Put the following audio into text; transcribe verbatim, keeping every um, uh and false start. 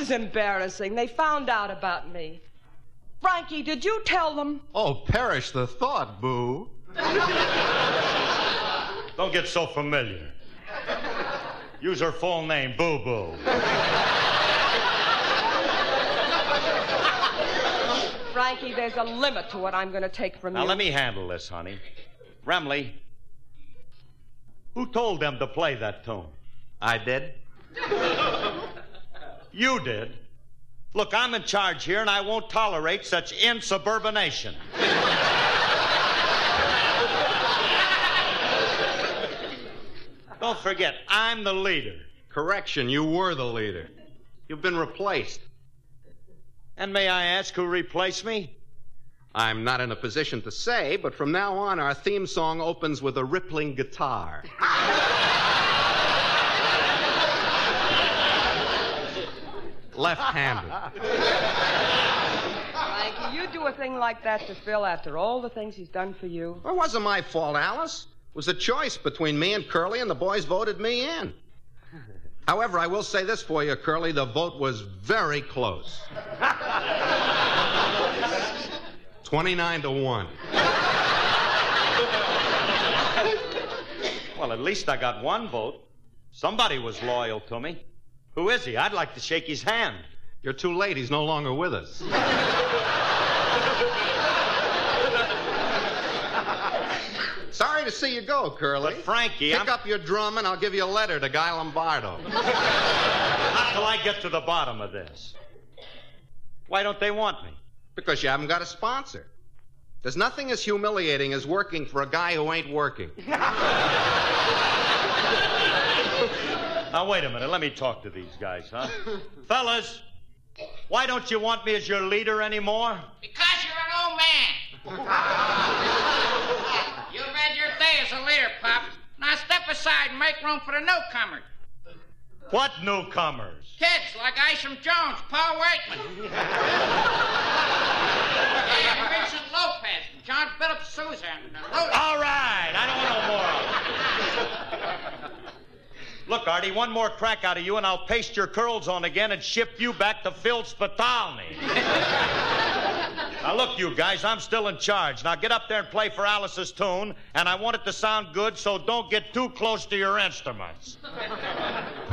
is embarrassing. They found out about me. Frankie, did you tell them? Oh, perish the thought, Boo. Don't get so familiar. Use her full name, Boo Boo. Frankie, there's a limit to what I'm going to take from now, you. Now, let me handle this, honey. Remley, who told them to play that tune? I did. You did. Look, I'm in charge here, and I won't tolerate such insubordination. Don't forget, I'm the leader. Correction, you were the leader. You've been replaced. And may I ask who replaced me? I'm not in a position to say, but from now on, our theme song opens with a rippling guitar. Left-handed. Frankie, you do a thing like that to Phil after all the things he's done for you? Well, it wasn't my fault, Alice. It was a choice between me and Curly, and the boys voted me in. However, I will say this for you, Curly. The vote was very close. twenty-nine to one. Well, at least I got one vote. Somebody was loyal to me. Who is he? I'd like to shake his hand. You're too late. He's no longer with us. Sorry to see you go, Curly. But, Frankie, Pick I'm... up your drum and I'll give you a letter to Guy Lombardo. Not till I get to the bottom of this. Why don't they want me? Because you haven't got a sponsor. There's nothing as humiliating as working for a guy who ain't working. Now, wait a minute. Let me talk to these guys, huh? Fellas, why don't you want me as your leader anymore? Because you're an old man. You've had your day as a leader, Pop. Now step aside and make room for the newcomers. What newcomers? Kids like Isham Jones, Paul Waitman. And Vincent Lopez, and John Phillips Sousa. And All right. I don't want no more. Look, Artie, one more crack out of you, and I'll paste your curls on again and ship you back to Phil Spitalny. Now, look, you guys, I'm still in charge. Now, get up there and play for Alice's tune, and I want it to sound good, so don't get too close to your instruments.